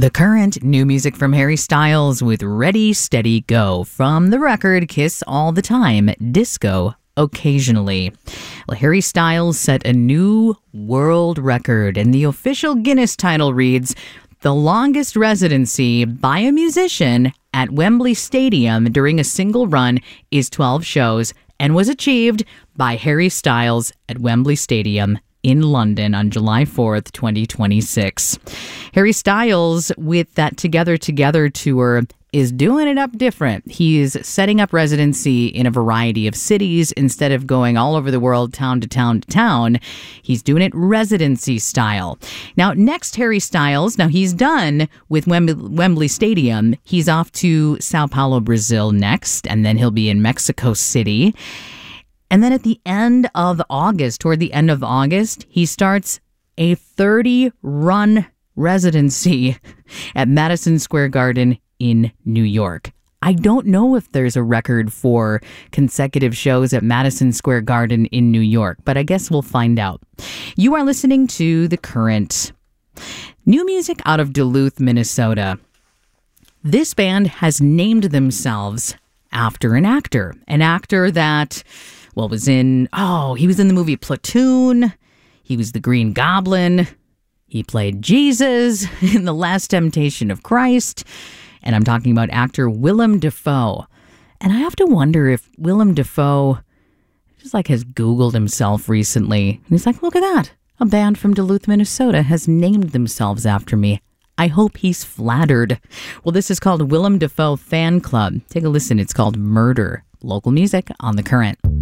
The Current, new music from Harry Styles with Ready, Steady, Go from the record Kiss All the Time, Disco Occasionally. Well, Harry Styles set a new world record, and the official Guinness title reads, the longest residency by a musician at Wembley Stadium during a single run is 12 shows and was achieved by Harry Styles at Wembley Stadium in London on July 4th, 2026. Harry Styles, with that Together Together tour, is doing it up different. He's setting up residency in a variety of cities instead of going all over the world, town to town to town. He's doing it residency style. Now, next Harry Styles, now he's done with Wembley Stadium. He's off to Sao Paulo, Brazil next, and then he'll be in Mexico City. And then at the end of August, toward the end of August, he starts a 30-run residency at Madison Square Garden in New York. I don't know if there's a record for consecutive shows at Madison Square Garden in New York, but I guess we'll find out. You are listening to The Current. New music out of Duluth, Minnesota. This band has named themselves after an actor that... he was in the movie Platoon. He was the Green Goblin. He played Jesus in The Last Temptation of Christ. And I'm talking about actor Willem Dafoe. And I have to wonder if Willem Dafoe just has Googled himself recently. And he's like, look at that. A band from Duluth, Minnesota has named themselves after me. I hope he's flattered. Well, this is called Willem Dafoe Fan Club. Take a listen. It's called Murder. Local music on The Current.